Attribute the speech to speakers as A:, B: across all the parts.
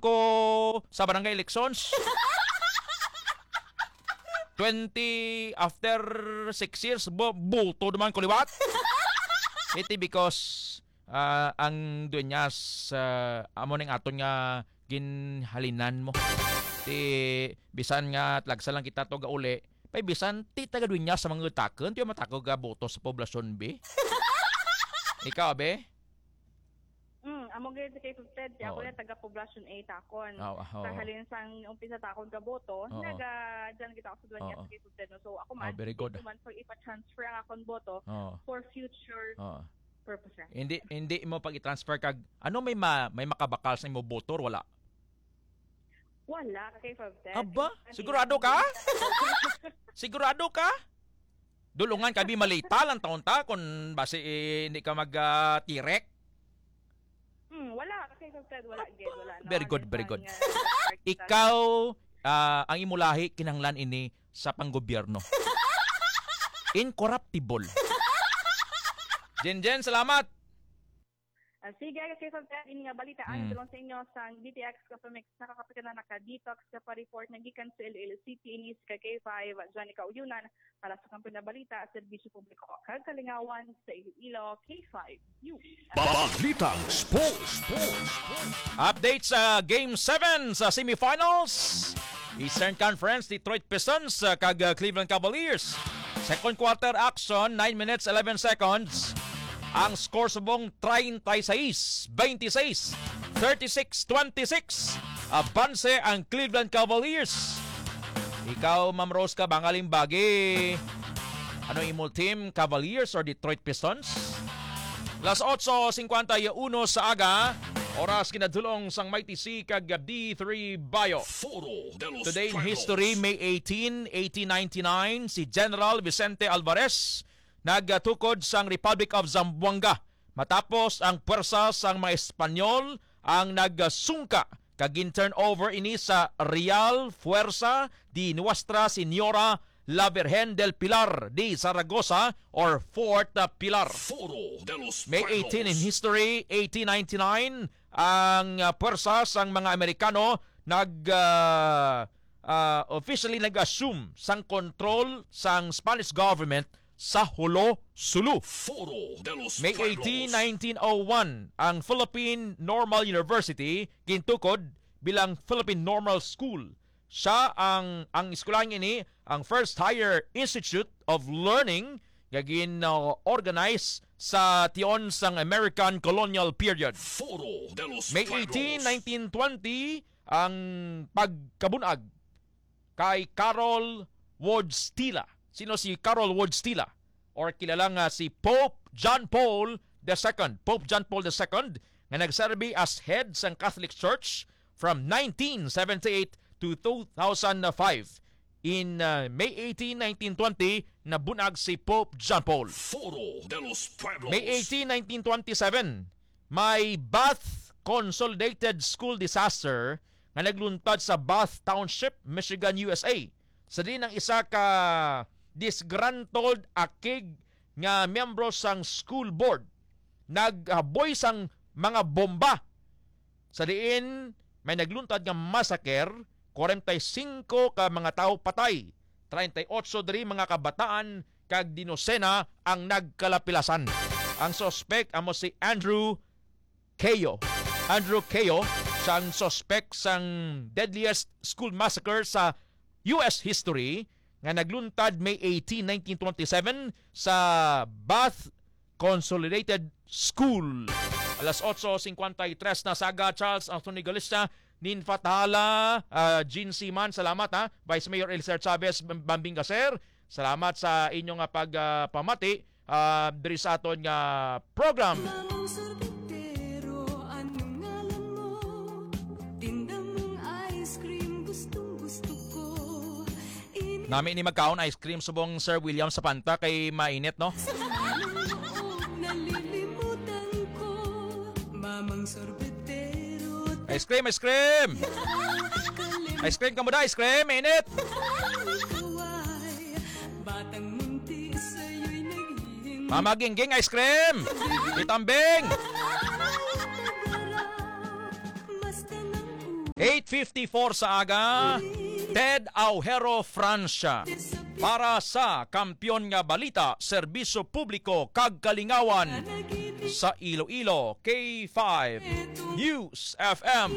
A: ko sa barangay elections. 20 after 6 years, bulto naman ko liwat. Iti because ang duenyas amo ning aton nga ginhalinan mo. Ti bisan nga tlagsa lang kita to ga uli. Pay bisan ti taga duenyas sa mga utaken, ti matako ga boto sa poblasyon be. Ikaw be?
B: Amo gid kay Ted, ako na taga Poblacion A takon. Sa halin sang umpisa takon ka boto, naga diyan kita ako sa dunya sa kay Ted. So ako man,
A: very good.
B: Man for ipa-transfer ang akong boto for future purposes.
A: Hindi mo pag i-transfer kag ano may makabakal sa imo boto wala.
B: Wala kay Ted.
A: Aba, sigurado ka? Sigurado ka? Dulungan kabi malita lang taon ta kung base hindi ka mag-tirek.
B: Wala kasi Ted, wala gid, wala. No?
A: Very good, very good. Ikaw ang imulahi kinahanglan ini sa panggobyerno. Incorruptible. Jen, salamat.
B: Sige, kasi Ted, ini nga balita ang tulong sa inyo sa DTX Kapamix nakakapit na naka-detox ka pa report na gikan sa Iloilo City inis ka K5 Johnny Kauyunan para sa kampo na balita at serbisyo publiko kag kalingawan sa Iloilo K5 News.
C: Balitang Sports.
A: Update sa Game 7 sa semifinals. Eastern Conference, Detroit Pistons kag Cleveland Cavaliers. Second quarter action, 9 minutes 11 seconds. Ang score subong 36-26, 36-26. Abanse ang Cleveland Cavaliers. Ikaw, Ma'am Rose, ka bangaling bagi. Ano imong team, Cavaliers or Detroit Pistons? Las 8:51 sa aga. Oras kinadulong sang Mighty C kag D3 Bayo. Today in history, May 18, 1899, si General Vicente Alvarez nagtukod sang Republic of Zamboanga matapos ang pwersa sang mga Espanyol ang nagsungka kag turnover ini sa Real Fuerza de Nuestra Señora La Virgen del Pilar de Zaragoza or Fort Pilar. May 18 in history, 1899, ang pwersa sang mga Amerikano officially nag-assume sang control sang Spanish government sa Hulo, Sulu. May 18, 1901, ang Philippine Normal University gintukod bilang Philippine Normal School. Siya ang eskwelahan ini, ang first higher institute of learning nga gin-organize sa tion sang American colonial period. May 18, 1920, ang pagkabunag kay Carol Wojtyla. Sino si Carol Wojtyla? Or kilala nga si Pope John Paul II. Pope John Paul II nga nagserbi as head sa Catholic Church from 1978 to 2005. In May 18, 1920, nabunag si Pope John Paul. May 18, 1927, may Bath Consolidated School Disaster nga nagluntad sa Bath Township, Michigan, USA. Sa din ang isa ka disgruntled akig nga miyembro sang school board naghaboy sang mga bomba. Sa diin may nagluntad nga massacre, 45 ka mga tao patay, 38 diri mga kabataan kag dinosena ang nagkalapilasan. Ang suspect amo si Andrew Keyo. Andrew Keyo sang suspect sang deadliest school massacre sa US history nga nagluntad May 18, 1927 sa Bath Consolidated School. Alas 8:53 na saga. Charles Anthony Galista, Nin Fathala, Jean Siman, salamat ha. Vice Mayor Elser Chavez Bambingaser, salamat sa inyong pamati diri sa aton nga program. Nami ni magkaon ice cream subong Sir William sa Panta kay mainit no. Ice cream, ice cream. Ice cream ka mo da, ice cream, mainit. Mama Gingging, ice cream. Itambing. 8:54 sa aga, Ted Aujero, Francia. Para sa kampyon nga balita, serbisyo publiko kag kalingawan sa Iloilo, K5 News FM.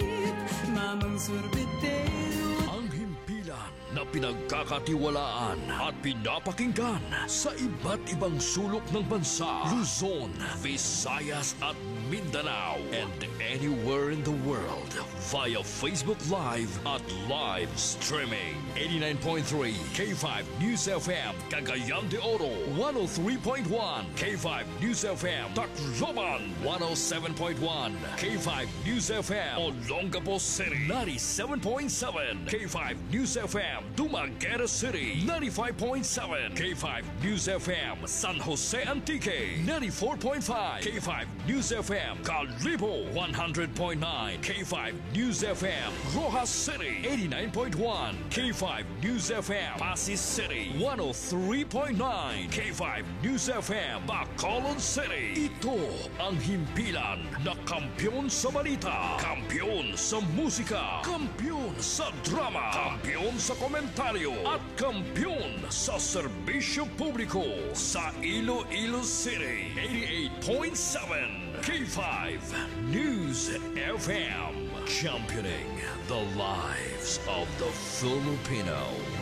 C: Ang himpilan na pinagkakatiwalaan at pinapakinggan sa iba't ibang sulok ng bansa, Luzon, Visayas at Mindanao, and anywhere in the world via Facebook Live at live streaming. 89.3 K5 News FM, Cagayan de Oro, 103.1 K5 News FM, Tacloban, 107.1 K5 News FM, Olongapo City, 97.7 K5 News FM, Dumaguete City, 95.7 K5 News FM, San Jose Antique, 94.5 K5 News FM, Calibo, 100.9 K5 News FM, Rojas City, 89.1 K5 News FM, Pasig City, 103.9 K5 News FM, Bacolod City. Ito ang himpilan na kampyon sa balita, kampyon sa musika, kampyon sa drama, kampyon sa komentaryo, at kampyon sa serbisyo publiko sa Iloilo City. 88.7 K5 News FM, championing the lives of the Filipino.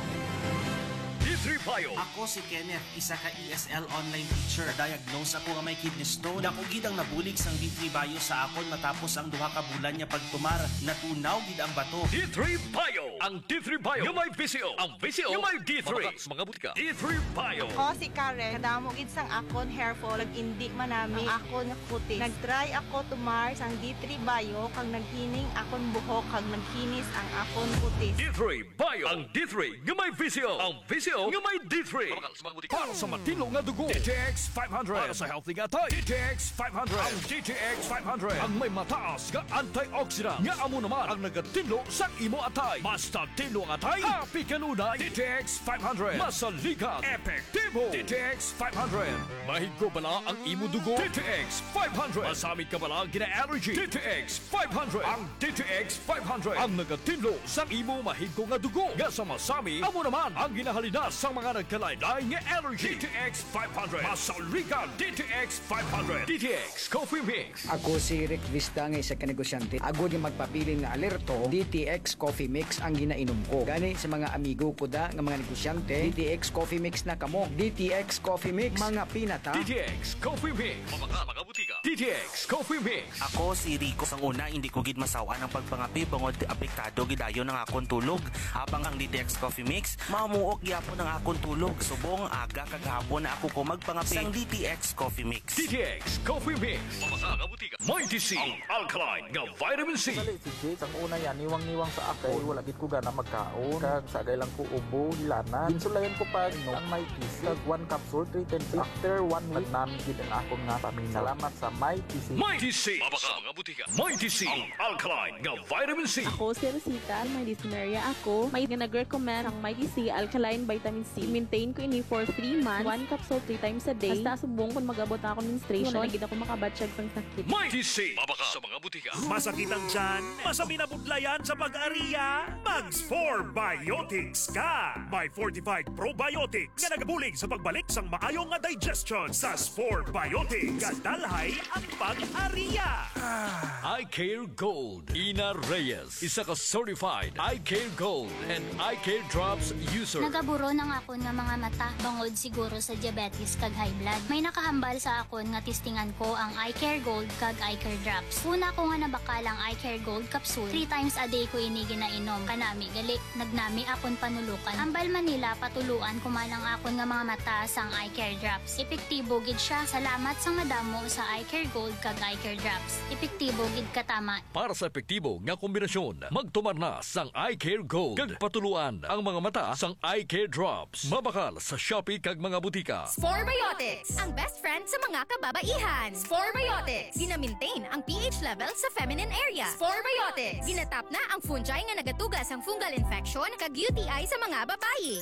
C: D3 Payo.
D: Ako si Kenneth, isa ka ESL online teacher. Diagnose ako nga may kidney stone. Ako gid ang nabulig sang D3 Bayo sa akon matapos ang duha ka bulan niya pagtumar. Natunaw gid ang bato.
C: D3 Payo. Ang D3 Payo yung may VCO. Ang VCO yung may D3. Mga butika. D3 Payo.
E: Ako si Karen, kadamo gid sang akon hair fall, indi man nami ang akon kutis. Nagtry ako tumar sang D3 Bayo kag naghining akon buhok kag naghinis ang akon kutis.
C: D3 Bayo. Ang D3 yung may VCO. Ang VCO yung may D3. Para sa matino nga dugo, DTX 500. Para sa healthy nga tayo, DTX 500. Ang DTX 500 ang may mataas nga antioxidant nga amo naman ang nagatinlo sa imo atay. Basta tinlo ang atay, happy kanunay. DTX 500 masaligan, epektibo. DTX 500 mahigo bala ang imo dugo. DTX 500 masamit ka bala gina-allergy. DTX 500 ang DTX 500 ang nagatinlo sa imo mahigo nga dugo. Nga sa masami, amo naman ang ginahalina sa mga nagkalaylay nga allergy. DTX 500 masaligan. DTX 500 DTX Coffee Mix.
F: Ako si Rick Vista nga isa ka negosyante. Ako di magpapili nga alerto, DTX Coffee Mix ang ginainom ko. Gani sa mga amigo ko da nga mga negosyante, DTX Coffee Mix na kamo. DTX Coffee Mix, mga pinata.
C: DTX Coffee Mix. Mga butika. DTX Coffee Mix.
D: Ako si Rico. Sang una, hindi ko gid masawa ng pagpangapi bangod apektado gidayon ng akon tulog. Habang ang DTX Coffee Mix, mamuok gyapon ang akon tulog. Subong aga kagahapon na ako ko magpangapi sang DTX Coffee Mix.
C: DTX Coffee Mix. Mga butika. Mighty C. Ang alkaline nga vitamin C.
G: Dali si Jay, ang una yan, niwang-niwang sa akay, wala gid ko gana magkaon, kag sagay lang ko ubo, hilana. Ginsulayan ko pa no, ang may PC, kag 1 capsule, 3 times. After 1 week, namin gid ang akong nga paminaw. Salamat sa may PC.
C: Mighty C. Mga butika. Mighty C. Ang alkaline nga vitamin C.
H: Ako si Rosita, may dyspnea ako. May nag-recommend ang Mighty C Alkaline Vitamin C. Maintain ko ini for 3 months, 1 capsule 3 times a day. Basta subong kung magabot na ako menstruation, wala na gid ako makabatsyag sang sakit.
C: Mighty C. Mabaka sa mga butika.
I: Masakit ang tiyan, masami na budlayan sa pag-ariya, mag-Spore Biotics ka! May fortified probiotics nga nagabulig sa pagbalik sang maayong nga digestion sa Spore Biotics. Kadalhay ang pag-ariya!
C: Eye Care Gold. Ina Reyes. Isa ka certified Eye Care Gold and Eye Care Drops user.
J: Nagaburo ng akon nga mga mata bangod siguro sa diabetes kag high blood. May nakahambal sa akon nga testingan ko ang Eye Care Gold kag Eye Care Drops. Una ko nga nabakalang Eye Care Gold capsule. 3 times a day ko ini ginainom. Kanami gali, nagnami akon panulukan. Ambal Manila patuluan kumanang akon nga mga mata sang Eye Care Drops. Epektibo gid siya. Salamat sa madamo sa Eye Care Gold kag Eye Care Drops. Epektibo gid katama.
C: Para sa epektibo nga kombinasyon, magtumar na sang Eye Care Gold. Kag patuluan ang mga mata sang Eye Care Drops. Mabakal sa Shopee kag mga butika.
K: Spore Biotics, ang best friend sa mga kababaihan. Spore Biotics, gina-maintain ang pH level sa feminine area. Spore Biotics, ginatap na ang fungi nga nagatugas ang fungal infection kag UTI sa mga babayi.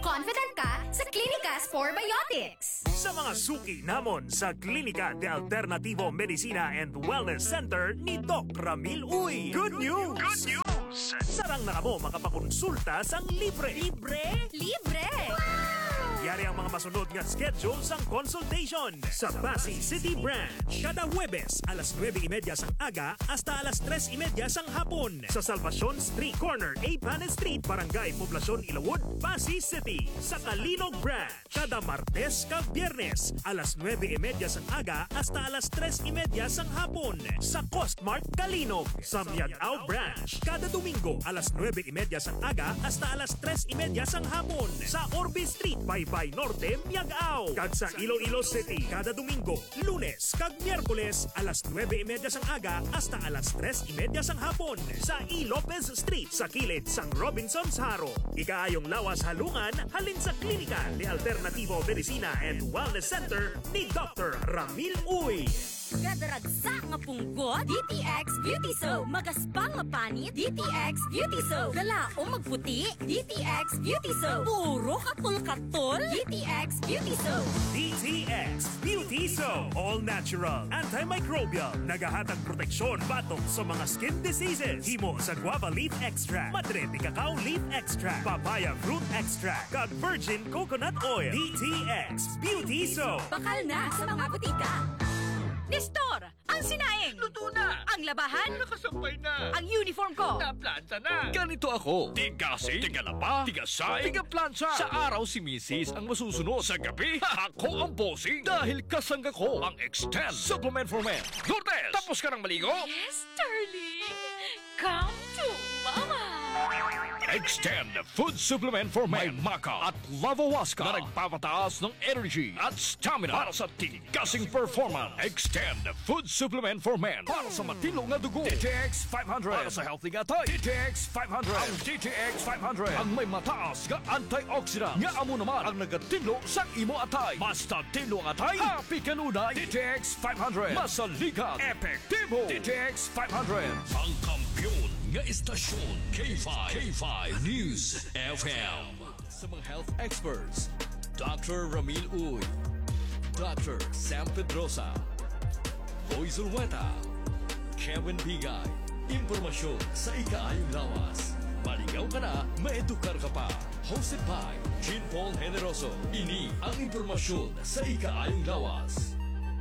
K: confident ka sa Klinika Spore Biotics.
I: Sa mga suki namon sa Klinika de Alternativo Medicina and Wellness Center ni Doc Ramil Uy. Good news! Good news! Sarang na kamo makapakonsulta sang libre. Libre?
K: Libre!
I: Yari ang mga masunod nga schedule sang consultation sa Pasig City Branch. Kada Huwebes, alas 9:30 sang aga hasta alas 3:30 sang hapon. Sa Salvacion Street Corner, A. Panes Street, Barangay Poblacion, Ilawod, Pasig City. Sa Kalinog Branch, kada Martes kag Biyernes, alas 9:30 sang aga hasta alas 3:30 sang hapon. Sa Costmart Kalinog. Sa Miagao Branch, kada Domingo, alas 9:30 sang aga hasta alas 3:30 sang hapon. Sa Orbe Street, Baybay Norte, Miagao. Kag sa Iloilo City, kada Domingo, Lunes kag Miyerkules, alas 9:30 sang aga hasta alas 3:30 sang hapon. Sa E. Lopez Street, sa kilid sang Robinson's Haro. Ikaayong lawas halungan, halin sa Klinika de Alternativo Medicina and Wellness Center ni Dr. Ramil Uy.
K: Kadaragsa nga punggot, DTX Beauty Soap. Magaspang nga panit, DTX Beauty Soap. Galaong magputi, DTX Beauty Soap. Puro katol-katol, DTX Beauty Soap.
I: DTX Beauty Soap. All natural, antimicrobial, nagahatag proteksyon batok sa mga skin diseases. Himo sa guava leaf extract, madrete cacao leaf extract, papaya fruit extract, kag virgin coconut oil. DTX Beauty Soap.
K: Bakal na sa mga butika. Nestor, ang sinaing.
C: Luto na!
K: Ang labahan.
C: Nakasampay na!
K: Ang uniform ko.
C: Naplansa na! Ganito ako. Tigasing, tigalaba, tigasay, tigaplansa. Sa araw si Mrs. ang masusunod. Sa gabi, ako ang bossing. Dahil kasangga ko ang Extend Supplement for Men. Lourdes, tapos ka ng maligo?
K: Yes, darling. Come to mama.
C: Extend Food Supplement for Men. May Maca at Lavawaska na nagpapataas ng energy at stamina para sa tigasing performance. Extend Food Supplement for Men para sa matino nga dugo. DTX 500 para sa healthy nga tayo. DTX 500. Ang DTX 500 ang may mataas nga antioxidant nga amo naman ang nagatilo sa imo atay. Basta tilo nga atay, happy kanunay. DTX 500 masaligat, epektibo. DTX 500 ang kampiyon nga istasyon K5 News FM. Sa mga health experts, Dr. Ramil Uy, Dr. Sam Pedrosa, Boy Zulweta, Kevin Bigay. Impormasyon sa ikaayong lawas. Maligaw ka na, maedukar ka pa. Hosted by Jean Paul Generoso. Ini ang impormasyon sa ikaayong lawas.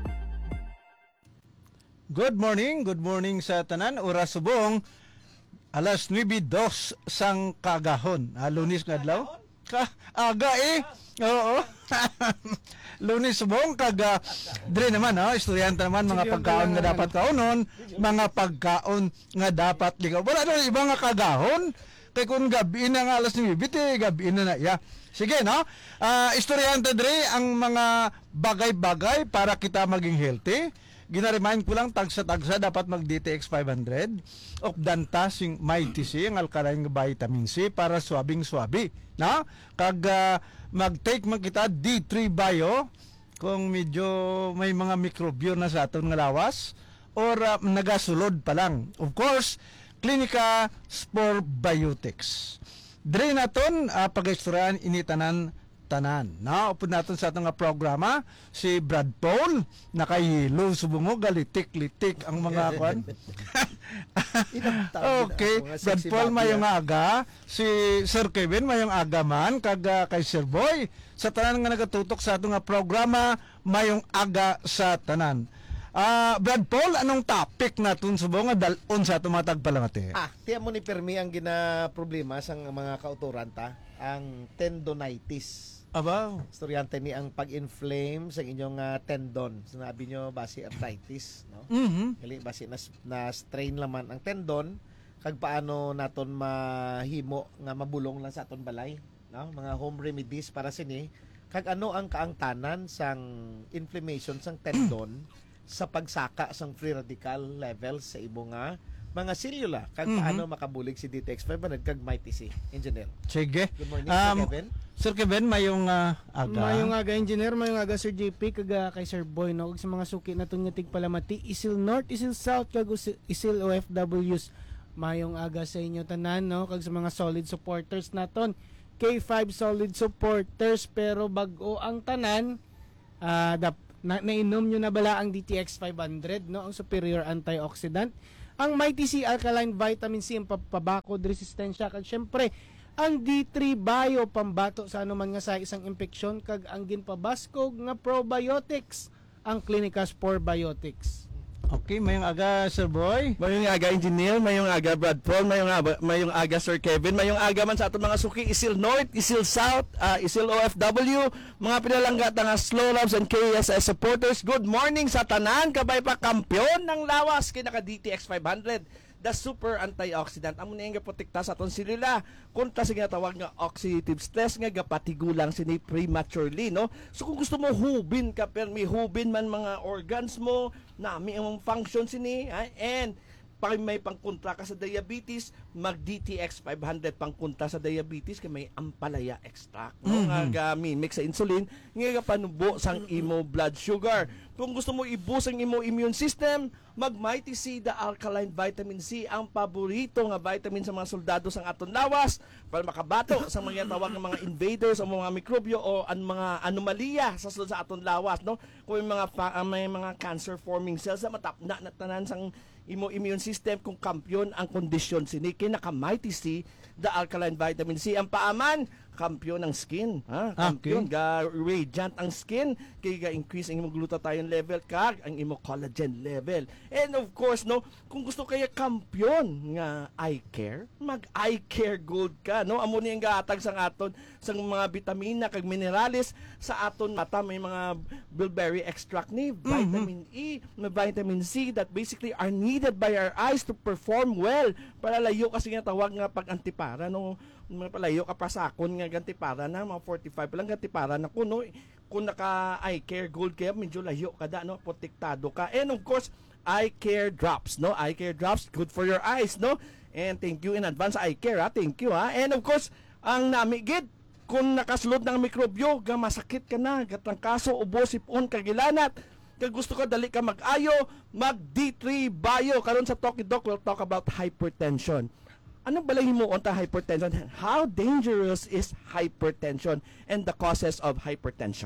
L: Good morning sa tanan. Oras subong alas 9:02 sang kagahon. Lunes nga adlaw. Aga Oo. Lunes subong kaga dire naman estudyante naman mga pagkaon nga dapat kaunon, mga pagkaon nga dapat ligaw. Wala na iba nga kagahon. Kay kung gabi na nga alas 9, gabi na ya. Sige estudyante dire ang mga bagay-bagay para kita maging healthy. Gina-remind ko lang tagsa-tagsa dapat mag DTX 500 of danta sing mighty C ang alkaline vitamin C para swabing-swabi na kag mag-take man kita D3 Bio kung medyo may mga mikrobyo na sa aton nga lawas or nagasulod pa lang. Of course, Klinika Spore Biotics. Dre naton pag-istoryan initanan tanan. Upod natin sa atong programa si Brad Paul nakahilo subungo galitik-litik ang mga kwan. Okay, Brad Paul mayong aga, si Sir Kevin mayong aga man kag kay Sir Boy sa tanan nga nagatutok sa atong programa mayong aga sa tanan. Brad Paul, anong topic natin subong nga dalon sa atong mga tagpalamati?
M: Tiyan mo ni Permi ang gina-problema sa mga kauturan ang tendonitis. Estudyante ni ang pag-inflame sa inyong tendon. Sinabi nyo base arthritis, no? Kali base na strain laman ang tendon kag paano naton mahimo nga mabulong lang sa aton balay, no? Mga home remedies para sini kag ano ang kaangtanan sang inflammation sang tendon sa pagsaka sang free radical levels sa imo nga mga selula kag paano makabulig si DTX 500 kag Mighty C. Engineer.
L: Sige.
M: Good morning, Sir Kevin.
L: Sir Kevin, mayong aga.
N: Mayong aga, Engineer. Mayong aga, Sir JP. Kag kay Sir Boy. No? Sa mga suki na itong natig palamati. Isil North, Isil South, kag Isil OFWs. Mayong aga sa inyo tanan. No? Kag sa mga solid supporters naton. K5 solid supporters pero bago ang tanan nainom nyo na bala ang DTX 500 no, ang superior antioxidant, ang Mighty C alkaline vitamin C ang pabakod resistensya, kag syempre ang D3 Bio pambato sa anuman nga sa isang infeksyon, kag ang ginpabaskog nga probiotics ang Clinicas Probiotics.
L: Okay, mayong aga Sir Boy.
O: Mayong aga Engineer, mayong aga Brad Paul, mayong aga Sir Kevin, mayong aga man sa aton mga suki Isil North, Isil South, Isil OFW, mga pinalanggat nga Slow Labs and KSS supporters. Good morning sa tanan, kabay pa kampiyon ng lawas kay naka DTX 500. The super antioxidant amo niya nga protekta sa aton silila kontra sa ginatawag nga oxidative stress nga gapatigulang sini prematurely, no? So kung gusto mo hubin ka pero may hubin man mga organs mo, nami ang function sini, and may pangkontra ka sa diabetes, mag DTX 500 pangkontra sa diabetes kay may ampalaya extract, no? Nga gamit sa insulin nga panubo sang imo blood sugar. Kung gusto mo i-boost ang imo immune system, mag Mighty C the alkaline vitamin C, ang paborito nga vitamin sa mga soldado sang aton lawas para makabato sa mga tawag ng mga invaders o mga mikrobyo o ang mga anomalya sa sulod sa aton lawas, no? Kung may mga cancer forming cells na matapna na tanan sang imo immune system, kung kampyon ang kondisyon sini naka Mighty C the alkaline vitamin C, ang paaman kampyon ng skin, kampyon ga radiant ang skin kay ga increase ang imong glutathione level kag ang imong collagen level. And of course, no, kung gusto kaya kampyon nga eye care, mag eye care gold ka, no? Amo ni ang gahatag sang aton sang mga bitamina kag minerales sa aton mata. May mga bilberry extract ni vitamin E, may vitamin C that basically are needed by our eyes to perform well para layo kasi nga tawag nga pag antipara, no? Palayo ka pa sa akon nga gantipara na mga 45 pa lang gantipara na kuno, kung naka eye care gold kaya medyo layo ka da, no, protektado ka. And of course eye care drops, no, eye care drops good for your eyes, no, and thank you in advance eye care, thank you, and of course ang namigid kung nakasulod ng mikrobyo ga masakit ka na gatangkaso, ubo, sipon, kagilanat, kag gusto ka dali ka mag-ayo, mag D3 Bio karon sa Talkie Doc. We'll talk about hypertension. Ano balay mo on ta hypertension? How dangerous is hypertension and the causes of hypertension?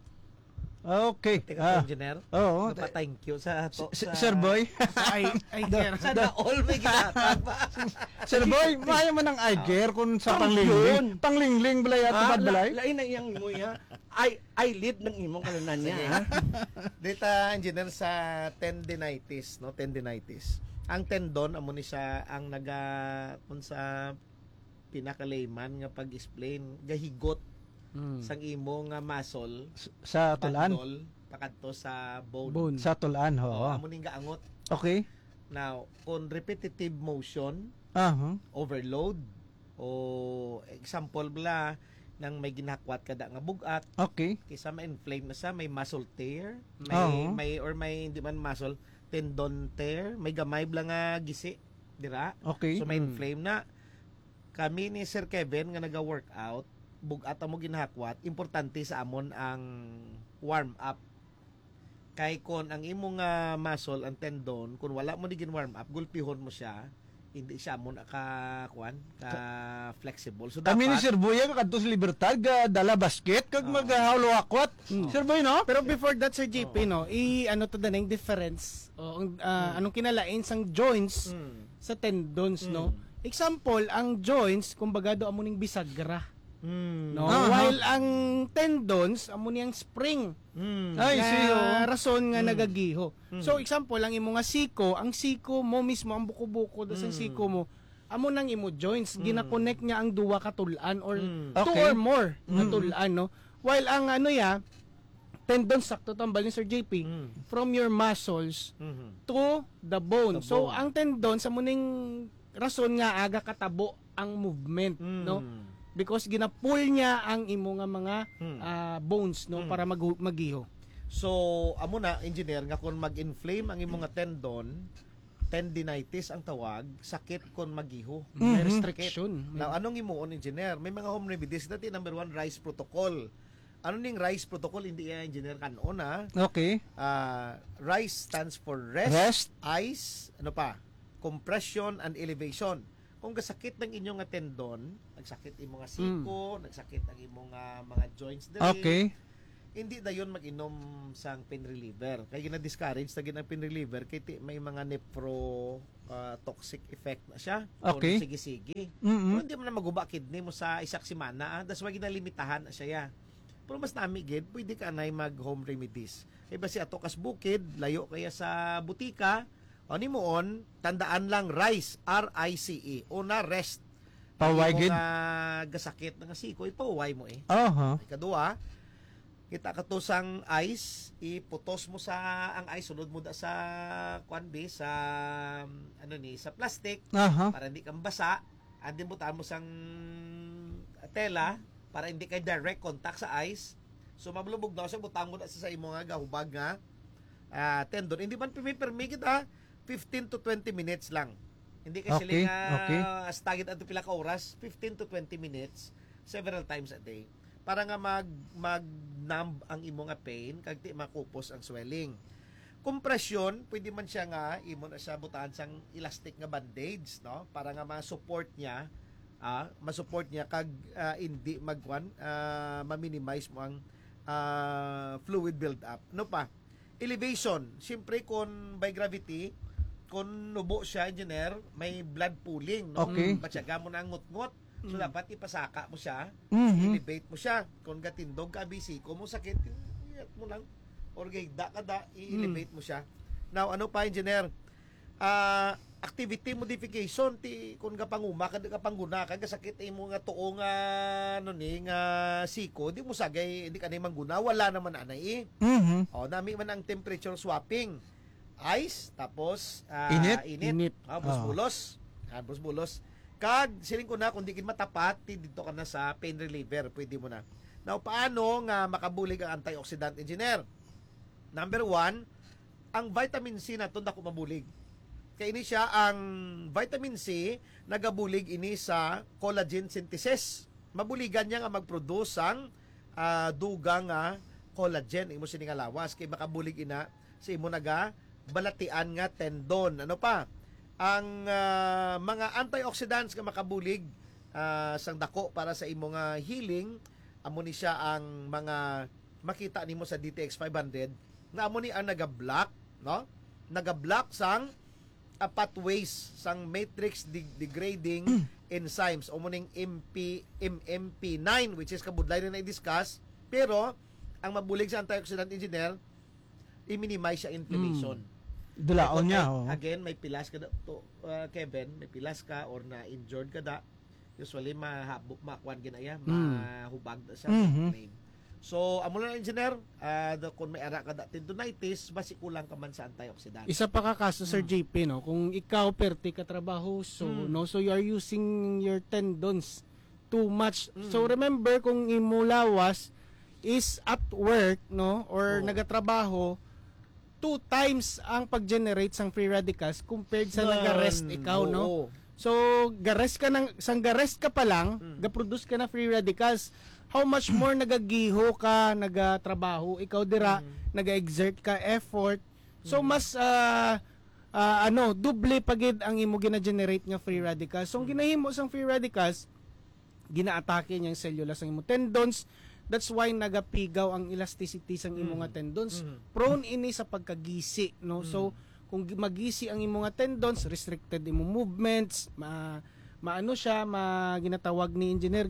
L: Okay.
M: Engineer.
L: Oo.
M: Thank you sa
L: Sir Boy.
N: Eye care.
M: Sana all may ginatag ba?
L: Sir Boy, maya man ang eye care kung sa panglingling. Panglingling balay at balay.
O: Lain na iyang imo ya. Eyelid ng imong kalanan niya.
M: Data engineer sa tendinitis, no? Tendinitis. Ang tendon amo ni siya ang kung sa pinaka-layman nga pag-explain gahigot sang imo nga muscle
L: sa tulan
M: pakadto sa bone.
L: Sa tulan ho.
M: Amo ning gaangot.
L: Okay.
M: Now, kung repetitive motion, overload o example bla nang may ginakwat kada nga bugat.
L: Okay.
M: Kaysa ma-inflame na sa may muscle tear, may hindi man muscle tendon tear, may gamay bla nga gisi, dira.
L: Okay.
M: So may inflame na. Kami ni Sir Kevin nga naga-workout, bugat mo ginahakwat, importante sa amon ang warm up. Kay kon ang imong muscle, ang tendon, kung wala mo ni gin-warm up, gulpihon mo siya, hindi siya mo ka flexible. So
L: kami ni Sir Boy kadto sa Libertad dala basket kag maghawlo akwat. Sir Boy, no?
N: Pero before that, Sir JP, no, ano to daning difference anong kinalain sang joints sa tendons, no? Example, ang joints kumbaga do amo ning bisagra. No, while ang tendons amo niyang spring.
L: Ay,
N: rason nga nagagiho. So example, ang imo nga siko, ang siko mo mismo, ang buko-buko do sa siko mo, amo nang imo joints, gina-connect niya ang duwa ka tulan or two or more na tulan, no? While ang tendons sakto tambal ni Sir JP from your muscles to the bone. So ang tendons amo ning rason nga aga katabo ang movement, no? Because ginapull niya ang imo nga mga bones, no, para magiho.
M: So amo na engineer nga kung mag-inflame ang imo nga tendon, tendinitis ang tawag, sakit kon magiho.
N: May restriction.
M: Now anong imuon engineer? May mga home remedies dati. Number 1, RICE protocol. Ano ning RICE protocol? Hindi engineer kanon
L: Okay.
M: RICE stands for rest, ice, ano pa? Compression and elevation. kung gasakit ng inyong nga tendon, nagsakit imong nga siko, nagsakit ang imong mga joints diri.
L: Okay.
M: Hindi dayon mag-inom sang pain reliever. Kaya gina-discourage na ang pain reliever kay may mga nephro toxic effect na siya.
L: Okay.
M: Kung sige-sige.
L: Mm-hmm.
M: Kung hindi mo na maguba kidney mo sa isak semana, that's why ginalimitahan na siya. Pero mas namigid, pwede ka na mag-home remedies. Kaya ba si ato kas bukid, layo kaya sa butika, o ni moon, tandaan lang RICE, R-I-C-E, una rest.
L: Paway gid.
M: Gasakit ng siko, ipaway mo eh. Kadua, kita ka to sang ice, iputos mo sa ang ice, sunod mo da sa kwanbi, sa sa plastic, para hindi kang basa, andin mo mo sang tela, para hindi kay direct contact sa ice. So mablubog daw siya, butang mo na sa imo nga gahubag nga tendon. Hindi man permi kita 15 to 20 minutes lang. Hindi kasi sila nga stagit ato pila ka oras, 15 to 20 minutes several times a day. Para nga mag-numb ang imo nga pain kag di makupos ang swelling. Compression, pwede man siya nga imo na siya butahan sang elastic nga bandage, no? Para nga ma-support niya kag hindi ma-minimize mo ang fluid build up. Ano pa? Elevation. Siyempre kung by gravity, kung nubo siya, engineer, may blood pooling, no?
L: Okay.
M: Matyaga mo na ang ngut-ngut. So dapat ipasaka mo siya, elevate mo siya. Kung gatindog ka, bisiko mo sakit, iyat mo lang, or gayda ka da, i-elevate mo siya. Now, ano pa, engineer? Activity modification, kung kapanguma, kapangguna, kasakit mo nga tuong siko, di mo sagay, hindi ka na mangguna, wala naman anay O, nami man ang temperature swapping. Ice, tapos init. Busbulos. Busbulos. Kag siling ko na kung di kin matapat, dito ka na sa pain reliever, pwede mo na. Now, paano nga makabulig ang antioxidant, engineer? Number 1, ang vitamin C na ito dako mabulig. Kaya ini siya ang vitamin C nagabulig ini sa collagen synthesis. Mabuligan niya nga mag-produce ang dugang collagen imo sini nga lawas kay makabulig ina sa imo naga balatian nga tendon. Ano pa? Ang mga antioxidants nga makabulig sang dako para sa imo nga healing, amo ni siya ang mga makita nimo sa DTX 500 nga amo ni ang naga-block, no? Naga-block sang pathways sang matrix degrading enzymes o muning MP9 which is kabudlay na i-discuss, pero ang mabulig sa antioxidant, engineer, i-minimize siya inflammation.
L: Dulaon niya.
M: Again, may pilas ka to, Kevin, may pilas ka or na injured ka da, usually makuan ginaya, mahubag da siya. So, amo na, engineer, kung may ara ka da tendonitis, basi kulang ka man sa antioxidant.
N: Isa pa ka kaso, Sir JP, no? Kung ikaw perti ka trabaho, so you are using your tendons too much. So remember, kung imo lawas is at work, no, or nagatrabaho, 2 times ang pag-generate sang free radicals compared sa naga-rest ikaw, no? So gares ka pa lang, ga-produce ka na free radicals. How much more nagagiho ka, nagatrabaho, ikaw dira, naga-exert ka effort. So mas doble pagid ang imo gina-generate nga free radicals. So ang ginahimo sang free radicals, gina-atake niyang cellulose ang imo tendons. That's why nagapigaw ang elasticity sang imo nga tendons. Prone ini sa pagkagisi, no? So kung magisi ang imo nga tendons, restricted imo movements, ginatawag ni engineer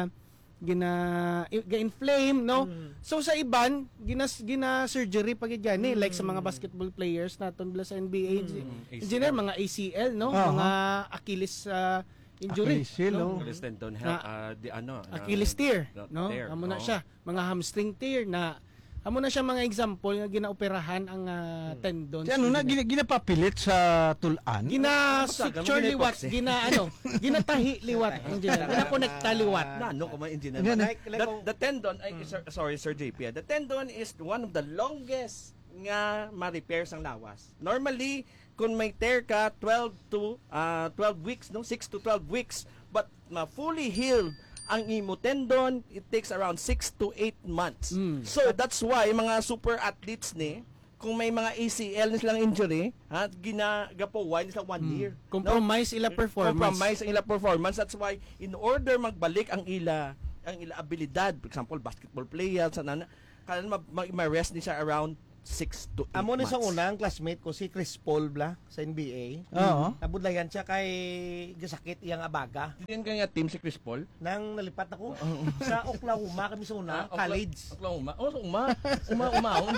N: inflame, no? So sa iban gina surgery pagid gani, like sa mga basketball players naton sa NBA, engineer, mga ACL, no? Mga Achilles injury, no?
O: Achilles tendon,
N: Achilles tear, no? Amo na siya, mga hamstring tear na amo na siya mga example nga ginaoperahan ang tendons.
L: Ano na ginapapilit sa tulan?
N: Gina-suture liwat, ginatahi liwat, engineer. Gina-connecta liwat.
O: Ano ko man, engineer? The tendon, sorry Sir JP, the tendon is one of the longest nga ma-repair sang lawas. Normally, kung may tear ka 12 weeks, no, 6 to 12 weeks, but fully healed ang imo tendon, it takes around 6 to 8 months. So that's why mga super athletes ni kung may mga ACL na silang injury, ginagapuway nila 1 year.
N: Compromise ila performance.
O: Compromise ang ila performance. That's why in order magbalik ang ila abilidad, for example, basketball player sa kailan ma-rest ni siya around 6 to 8
M: Amo ni
O: months.
M: sa unang classmate ko si Chris Paul bla sa NBA.
L: Oo.
M: Nabudlayan siya kay gasakit iyang abaga.
O: Diyan kanya team si Chris Paul.
M: Nang nalipat ako sa Oklahoma kami sa una, college.
O: Oklahoma. Umahon.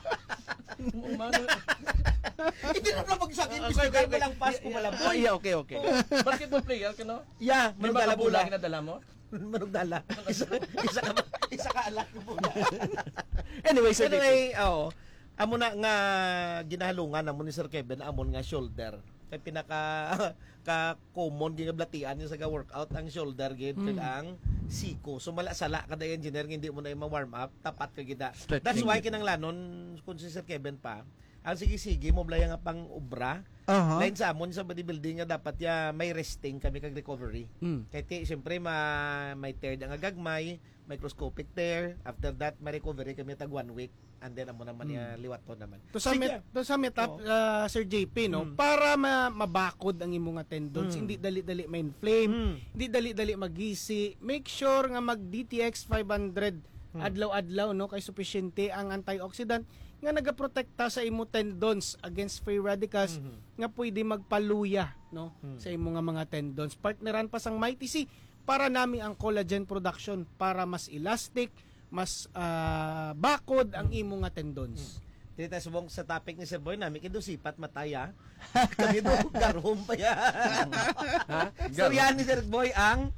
M: Hindi na pala magsakit. Bigay mo lang pass ko malaboy.
O: Yeah, okay. Basketball player ka, no?
M: Yeah,
O: May mga bola ginadala mo?
M: Manugdala. Isa ka alak ko bola.
O: Anyway,
M: amo na nga ginahalungan amo ni Sir Kevin amon nga shoulder. Kay pinaka common gingablatian niya sa workout ang shoulder gid kag ang siko. So sala kada engineer hindi mo na ma-warm up, tapat ka gida. That's why kinanglanon kun si Sir Kevin pa. Ang sige mo blaya nga pang obra. Line sa amon sa bodybuilding nga dapat ya may resting kami kag recovery. Kay siyempre may tear nga gagmay, microscopic tear. After that, may recovery kami tag 1 week. And then amo naman liwat po naman.
N: To sum it up, Sir JP, no? Para mabakod ang imong tendons, hindi dali-dali ma-inflame, hindi dali-dali magisi. Make sure nga mag DTX 500 adlaw-adlaw, no? Kay sufisyente ang antioxidant nga nagaprotekta sa imo tendons against free radicals nga pwede magpaluya, no? Sa imo nga mga tendons. Partneran pa sang Mighty C para nami ang collagen production para mas elastic, mas bakod ang imo nga tendons.
M: Dito tayo subong sa topic ni Sir Boy namin kido sipat mataya. Kami do garom pa ya. So yan ni Sir Boy ang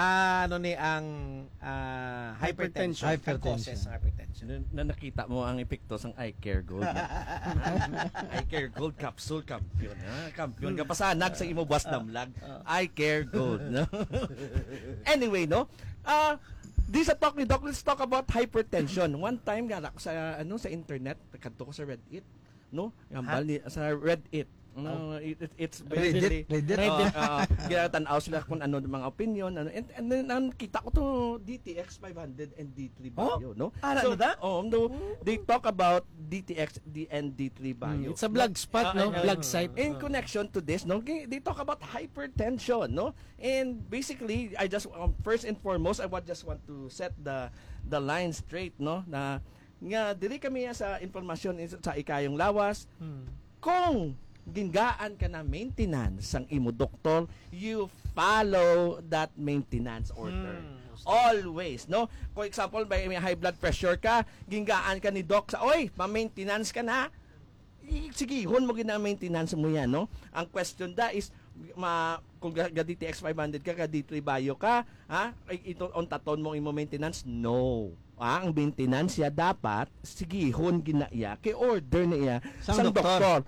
M: hypertension. Causes ng hypertension.
O: Na nakita mo ang epekto ng eye care gold. Eye care gold capsule champion. Champion ka pasanag sa imo buwas damlag. Eye care gold. No? Anyway, no? This talk ni Doc, let's talk about hypertension. One time nga ako sa sa internet, kadto ko sa Reddit, no? Sa Reddit. No, it's basically
L: Reddit.
O: ginatanaw sila kung ano ng mga opinion, and then kita ko to DTX 500 and D3 bio, no?
M: So
O: they talk about DTX and D3 bio.
N: It's a blog spot, no? Blog site.
O: In connection to this, no, they talk about hypertension, no? And basically, I just first and foremost, I just want to set the line straight, no? Na nga dili kami sa informasyon sa ikayong lawas. Kung gingaan ka na maintenance sang imo doktor, you follow that maintenance order. Always, no? For example, may high blood pressure ka, gingaan ka ni doc sa, oy, ma-maintenance ka na. Sige, hun mo gina-maintenance mo yan, no? Ang question da is, kung DTX 500 ka, D3 bio ka, ito on taton mo imo maintenance? No. Ang maintenance ya dapat sigihon ginaiya kay order niya sang doktor.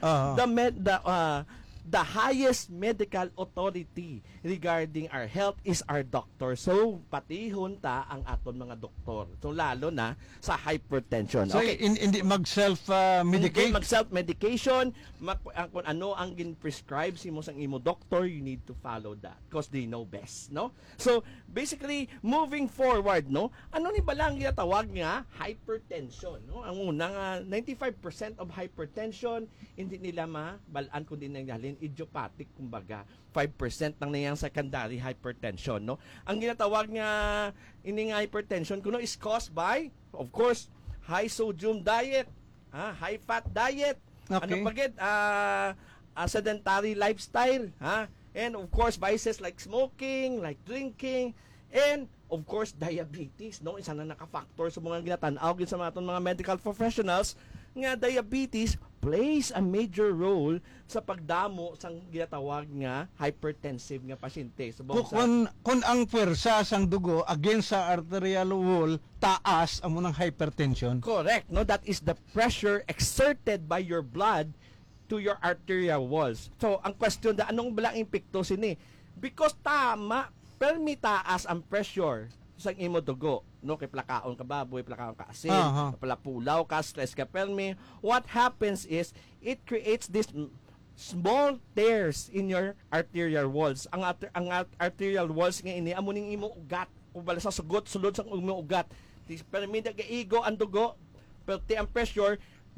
O: The highest medical authority regarding our health is our doctor. So patihon ta ang aton mga doktor. So lalo na sa hypertension.
L: So
O: okay.
L: Hindi mag-self-medicate?
O: Hindi mag-self-medication. Kung ano ang gin-prescribe si mo sang imo doktor, you need to follow that because they know best, no? So basically, moving forward, no? Ano ni balang ginatawag nga hypertension, no? Ang unang 95% of hypertension hindi nila mabalaan kundi nanggalin idiopathic, kumbaga 5% lang na yung secondary hypertension, no? Ang ginatawag nga ining hypertension kuno is caused by, of course, high sodium diet, high fat diet, ano pagid, sedentary lifestyle, and of course vices like smoking, like drinking, and of course diabetes, no? Isa na naka-factor sa mga ginatanaw sa mga medical professionals nga diabetes plays a major role sa pagdamo sang ginatawag nga hypertensive nga pasyente. So,
L: kung ang pwersa sang dugo against sa arterial wall taas amo ng hypertension.
O: Correct, no? That is the pressure exerted by your blood to your arterial walls. So ang question da anong balang impekto sini? Because tama permi taas ang pressure sa imo dugo, no? Kay plakaon ka baboy, plakaon ka asin, palapulaw ka, stress ka permi. What happens is it creates this small tears in your arterial walls. Ang arterial walls nga ini amo ning imo ugat, ubala sa sugot sulod sa imo ugat. Permi dagaigo ang dugo, perti ang pressure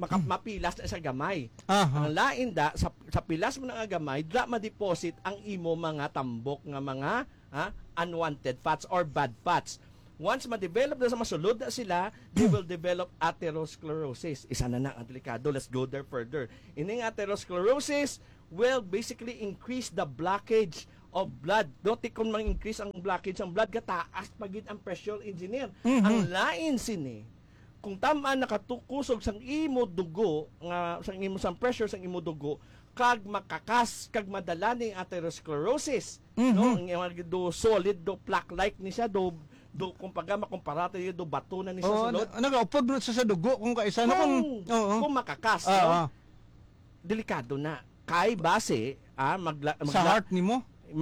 O: mapilas na sa gamay.
L: Aha.
O: Ang lain da sa pilas mo nga gamay, da ma-deposit ang imo mga tambok nga mga unwanted fats or bad fats. Once ma-develop na sa masulod na sila, they will develop atherosclerosis. Isa na ang delikado. Let's go there further. Ining atherosclerosis will basically increase the blockage of blood. Doti kung mang-increase ang blockage ng blood, gataas pagid ang pressure engineer. Ang lain sini, kung tama nakatukusog sang imo dugo, nga sang imo sang pressure sang imo dugo, kag makakas, kag madala ning atherosclerosis. No? Ang do solid, do plaque-like ni siya, do kumbaga makumpara tayo do bato na ni sa sulod.
L: Nagaupod na sa dugo kung kaisa na
O: kung makakas, no? Delikado na. Kay base,
L: sa heart nimo,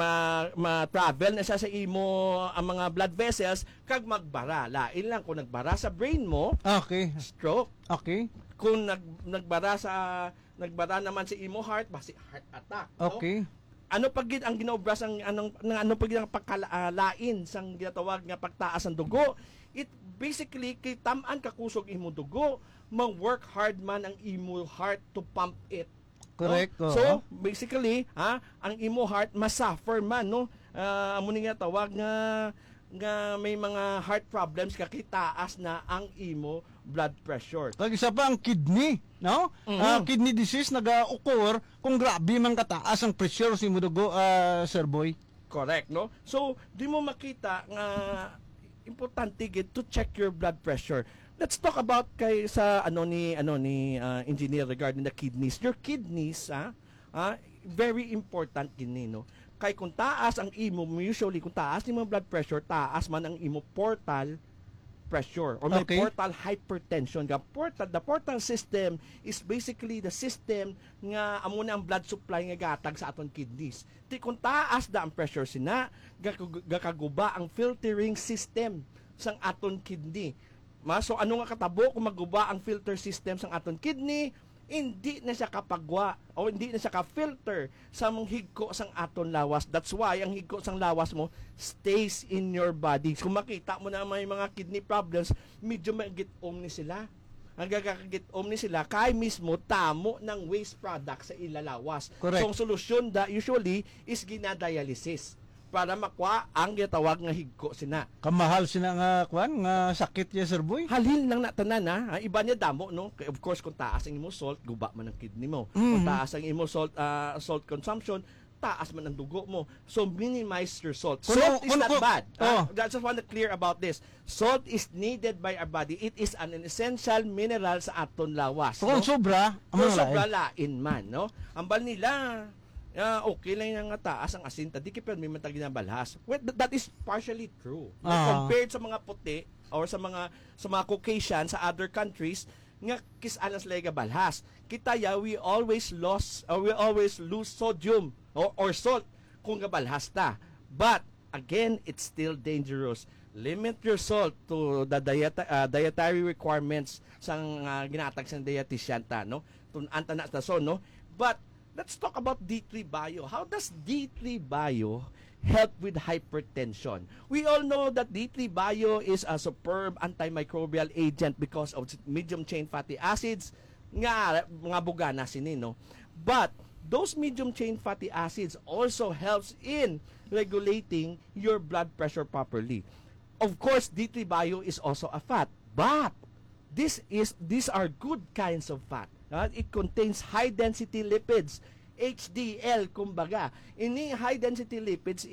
O: ma-travel na siya sa imo ang mga blood vessels kag magbara. Lain lang kung nagbara sa brain mo, stroke.
L: Okay.
O: Kung nagbara naman sa imo heart, basi heart attack.
L: Okay.
O: No? Ano pagid ang ginaobras ang ano pagid ang pagkalain sang ginatawag nga pagtaas ng dugo? It basically kay tam-an kakusog imo dugo, mag-work hard man ang imo heart to pump it.
L: Correct.
O: No? So, basically, ang imo heart masuffer man, no? Amo ni nga tawag nga may mga heart problems kakitaas na ang imo blood pressure.
L: Kag isa pa ang kidney, no? Kidney disease naga-occur kung grabe man kataas ang pressure sa imo dugo, Sir Boy.
O: Correct, no? So, di mo makita nga importante gid to check your blood pressure. Let's talk about kay sa engineer regarding the kidneys. Your kidneys, very important gini, no? Kay kung taas ang imo, usually kung taas ni mo blood pressure, taas man ang imo portal pressure or may portal hypertension. The portal system is basically the system nga amo na ang blood supply nga gatag sa aton kidneys. Ti kung taas da ang pressure sina, gakaguba ang filtering system sang aton kidney. So ano nga katabo kung maguba ang filter system sang aton kidney, hindi na siya kapagwa o hindi na siya ka-filter sa mga higko sang aton lawas. That's why ang higko sang lawas mo stays in your body. Kung makita mo na may mga kidney problems, medyo mag-gitom ni sila. Ang gagakagitom ni sila kay mismo tamo ng waste product sa ilalawas.
L: Correct.
O: So ang solusyon usually is ginadialysis para makwa ang gitawag nga higko sina.
L: Kamahal sina nga nga sakit ya, Sir Boy.
O: Halin lang na tanan iba niya damo, no? Of course kung taas ang imo salt, guba man ang kidney mo. Kung taas ang imo salt consumption, taas man ang dugo mo. So minimize your salt. Salt is not bad. I just want to clear about this. Salt is needed by our body. It is an essential mineral sa aton lawas.
L: Kung sobra,
O: lain man, no? Ang bal nila okay lang yung taas ang asin, di kaya may matag ginabalhas. Well, that is partially true. Compared sa mga puti or sa mga Caucasian sa other countries, nga kisalan sila balhas. Kita we always lose sodium or salt kung gabalhas ta. But again, it's still dangerous. Limit your salt to the dietary requirements sang ginatag sa dietitian ta, no? Tunanta na ta so, no? But let's talk about D3 Bio. How does D3 Bio help with hypertension? We all know that D3 Bio is a superb antimicrobial agent because of medium chain fatty acids nga bugana sini, no? But those medium chain fatty acids also helps in regulating your blood pressure properly. Of course, D3 Bio is also a fat, but these are good kinds of fat. It contains high density lipids, HDL kumbaga. Ini high density lipids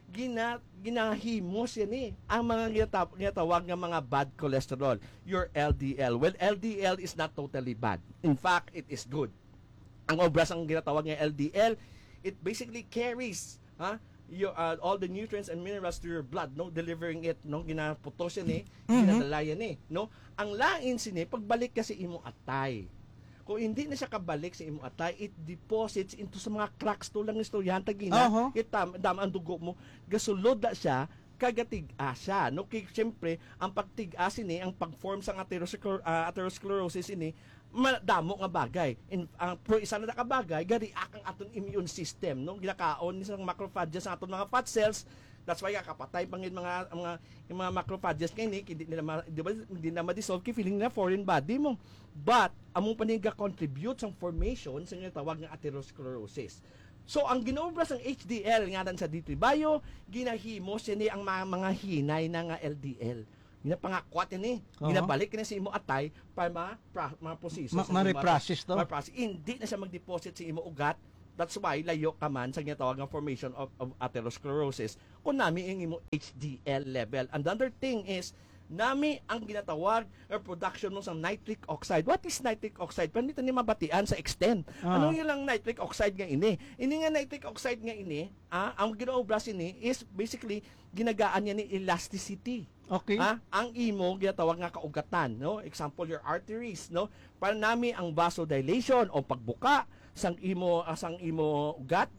O: ginahimos yan ang mga ginatawag ng mga bad cholesterol, your LDL. Well, LDL is not totally bad. In fact, it is good. Ang obras ang ginatawag ng LDL, it basically carries all the nutrients and minerals to your blood, no, delivering it, no, ginaputos yan ginadala yan no. Ang lain sini pagbalik kasi imo atay. Kung hindi na siya kabalik sa imo atay, it deposits into sa mga cracks to lang istoryanta gina. Dama ang dugo mo, gasulod na siya, kagatig-as siya. No? Kaya siyempre, ang pagtig-as ang pag-form sa atherosclerosis damo nga bagay. Pero isa na nakabagay, gari ang aton immune system. No? Ginakaon ni sa macrophages sa aton mga fat cells, That's why kapatay pangin yung mga macrophages kini hindi na ma-dissolve kay feeling na foreign body mo. But among paniga contribute sa formation sa tawag nga atherosclerosis. So ang ginoobra sang HDL nga sa D3 Bio, ginahimo sini ang mga hinay na nga LDL. Ginapangakwat ni, ginabalik na sa imo atay para ma-process.
L: Ma-reprocess to.
O: Hindi na siya mag-deposit sa imo ugat. That's why layo ka man sa ginatawag nga formation of atherosclerosis kung nami ang imo HDL level. Another thing is nami ang ginatawag production mo sa nitric oxide. What is nitric oxide? Panito ni mabatian sa extent. Ano yung lang nitric oxide nga ini? Ini nga nitric oxide nga ini, ang ginoobra sini is basically ginagaan niya ni elasticity.
L: Okay.
O: Ang imo ginatawag nga kaugatan, no? Example your arteries, no? Para nami ang vasodilation o pagbuka sang imo ugat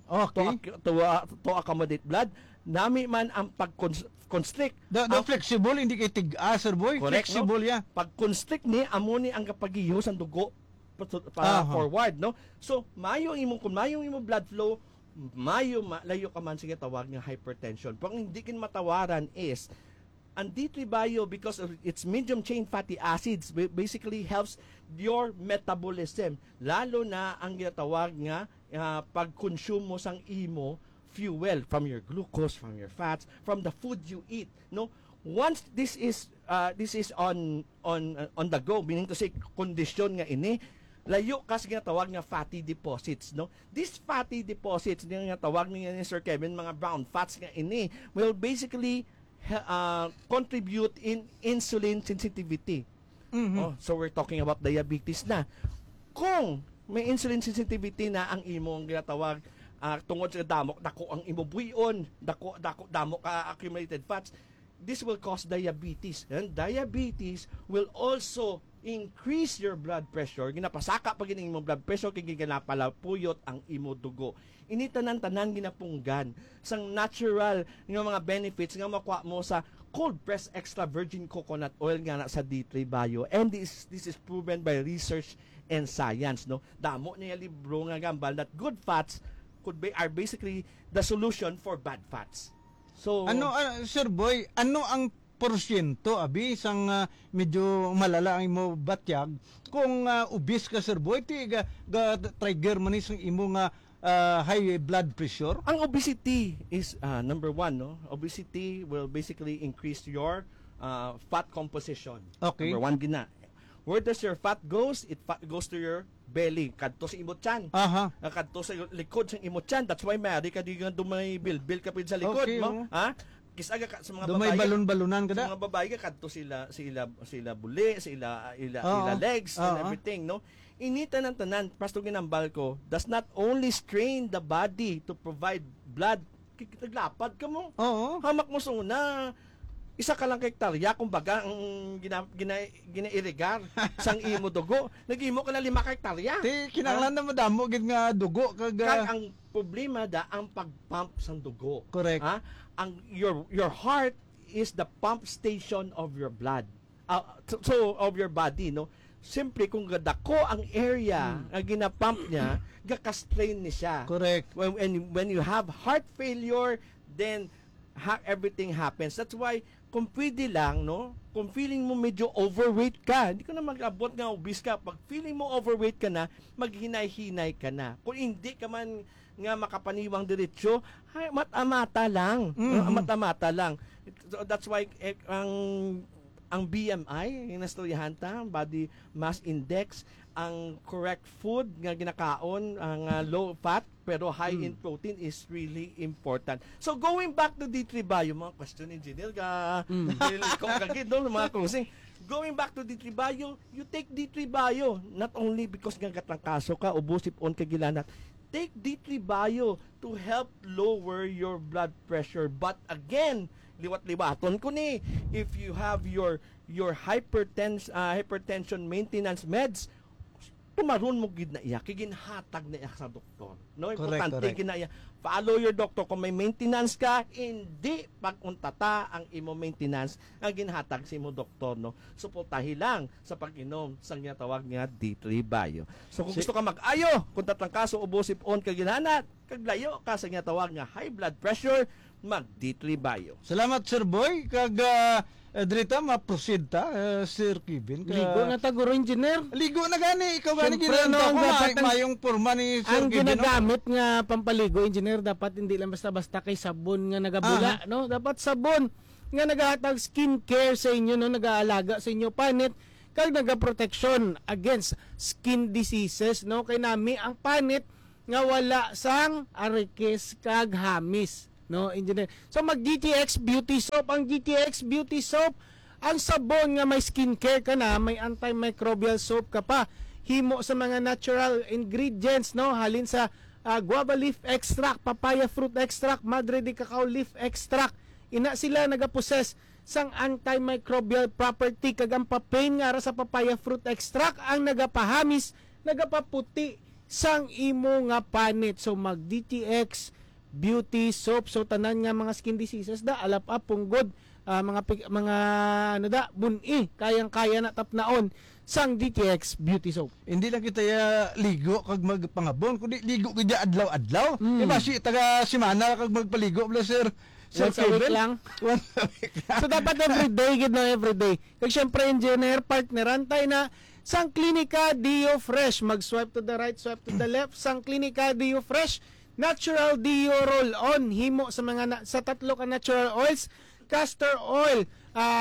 O: to accommodate blood, nami man ang pag-constrict.
L: The flexible hindi kay tig-sir boy.
O: Correct,
L: flexible
O: no? Pag-constrict ni amo ni ang kapagihos ang dugo forward, no? So mayo kung mayo imo blood flow, layo ka man sige tawag nga hypertension. Pag hindi kin matawaran is ang D3 Bio, because of its medium chain fatty acids, basically helps your metabolism. Lalo na ang ginatawag nga pag-consume mo sang imo fuel from your glucose, from your fats, from the food you eat. No, once this is on the go, meaning to say kondisyon nga ini, layo kas ginatawag nga fatty deposits, no? These fatty deposits nga tawag ni Sir Kevin, mga brown fats nga ini, will basically contribute in insulin sensitivity. So we're talking about diabetes na. Kung may insulin sensitivity na ang imong ginatawag tungod sa dako ang imo buyon, damo ka accumulated fats, this will cause diabetes. And diabetes will also increase your blood pressure. Ginapasaka pag gining imong blood pressure kay ginapalapuyot ang imo dugo. Ini tanan-tanan ginapunggan sang natural nga mga benefits nga makuha mo sa cold pressed extra virgin coconut oil nga na sa D3 Bio. And this is proven by research and science, no? Damo niya libro nga gambal that good fats are basically the solution for bad fats. So
L: Sir Boy, ano ang porsyento abi sang medyo malala ang imo batyag kung obese ka, Sir Boy, ga trigger man isang imo nga high blood pressure?
O: Ang obesity is number one, no? Obesity will basically increase your fat composition.
L: Okay.
O: Number one gina. Where does your fat goes? It goes to your belly, kadto sa imong tiyan. Kadto sa likod sa imong tiyan. That's why mari ka di nga dumay bilbil ka pid sa likod, mo. Kisaga ka sa mga
L: babae. Dumay balon-balonan kada.
O: Sa mga babae ka kadto sila buli, sila legs and everything, no? Inita ng tanan, Pastor Ginambal ko, does not only strain the body to provide blood, kikitlapad ka mo. Hamak mo suna. Isa ka lang hektarya, kumbaga, ang gina-irigar sang imo dugo. Nag-imo ka na 5 hektarya.
L: Kinanglan na madamo, gid nga dugo.
O: Kag ang problema ang pag-pump sang dugo.
L: Correct.
O: Your heart is the pump station of your blood. So of your body, no? Siyempre, kung gadako ang area na ginapump niya, gaka-strain ni siya.
L: Correct.
O: When you have heart failure, then everything happens. That's why, kung pwede lang, no? Kung feeling mo medyo overweight ka, hindi ka na mag-abot nga obese ka. Pag feeling mo overweight ka na, maghinay-hinay ka na. Kung hindi ka man nga makapaniwang diretsyo, mata-mata lang. Mata-mata lang. That's why, ang BMI, yung nastoryahan ta, body mass index, ang correct food nga ginakaon, ang low fat pero high in protein is really important. So going back to D3 Bio, mga question engineer ka, mga closing. Going back to D3 Bio, you take D3 Bio not only because nga katrangkaso ka, ubosip on kagilanat. Take D3 Bio to help lower your blood pressure. But again, liwat-liwaton ko ni, if you have your hypertension maintenance meds, tumaron mo gid na iya, kiginhatag na iya sa doktor. No, importante gid na iya. Follow your doctor. Kung may maintenance ka, hindi pag-untata ang imo maintenance ang ginhatag sa imo doktor, no. Suportahi lang sa pag-inom sa ginatawag nga D3 Bio. So kung gusto ka mag-ayo, kung tatrangkaso ubosip on kaginhanat, kaglayo ka sa ginatawag nga high blood pressure, mag D3 Bio.
L: Salamat Sir Boy kag Drita ma-proceed ta Sir Kevin.
N: Ligo na taguro engineer.
L: Ligo na gani ikaw gani
N: Siyempre,
L: ginanta ko
N: dapat
L: mayong porma ni Sir
N: ang
L: Kevin.
N: ginagamit nga pampaligo engineer dapat hindi lang basta-basta kay sabon nga nagabula, no? Dapat sabon nga nagahatag skincare sa inyo, no? Nagaalaga sa inyo panit kag nagaprotection against skin diseases, no? Kay nami ang panit nga wala sang arikis kag hamis, no, engineer. So mag GTX Beauty Soap, ang GTX Beauty Soap, ang sabon nga may skincare ka na, may antimicrobial soap ka pa, himo sa mga natural ingredients, no, halin sa guava leaf extract, papaya fruit extract, madre de cacao leaf extract. Ina sila nagapossess sang antimicrobial property kag ang papain nga ra sa papaya fruit extract ang nagapahamis, nagapaputi sang imo nga panit. So mag DTX Beauty Soap, so tanan nga mga skin diseases da alap punggod, mga ano da buni kayang-kaya na tapnaon sang DTX Beauty Soap.
L: Hindi lang kita ligo kag magpangabon kundi ligo gid adlaw-adlaw. Di ba si taga semana kag magpaligo bla sir.
N: Once a week lang. So dapat everyday gid, no, everyday. Kag syempre engineer partneran tay na sang Clinica Dio Fresh, mag-swipe to the right, swipe to the left. Sang Clinica Dio Fresh, natural Dio roll-on, himo sa mga sa tatlo ka natural oils, castor oil,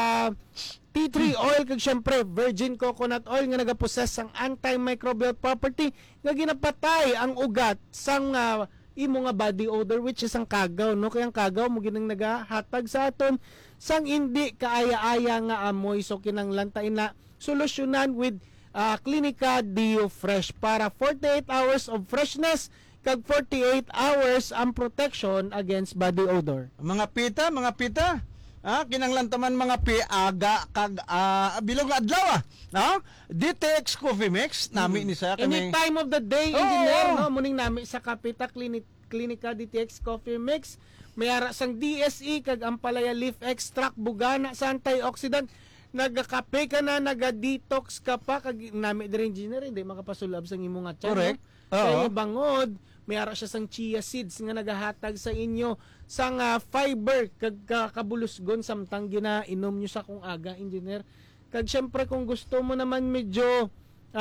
N: tea tree oil, kag syempre virgin coconut oil nga nagapossess sang antimicrobial property nga ginapatay ang ugat sang imo nga body odor, which is ang kagaw, no? Kaya ang kagaw mo ginang nagahatag sa aton sang hindi kaaya-aya nga amoy. So kinanglan ta ina solusyonan with Clinica Dio Fresh para 48 hours of freshness kag 48 hours ang protection against body odor.
L: Mga pita, kinanglan taman mga aga kag bilog adlaw, no? DTX Coffee Mix nami ni sa
N: any time of the day, engineer, no? Muning nami sa Kapita Clinica DTX Coffee Mix, may ara sang DSE kag ampalaya leaf extract, bugana sa antioxidant. Nagakape ka na, naga-detox ka pa, kag nami din engineer, hindi makapasulab sang imo nga tiyan.
L: Correct.
N: No? Kaya bangod, may ara siya sang chia seeds nga nagahatag sa inyo sang fiber kag kabulusgon samtang ginainom nyo sa kung aga, engineer. Kag syempre kung gusto mo naman medyo